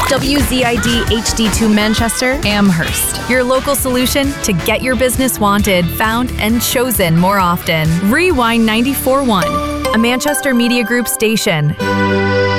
WZID HD2 Manchester, Amherst. Your local solution to get your business wanted, found, and chosen more often. Rewind 94.1, a Manchester Media Group station.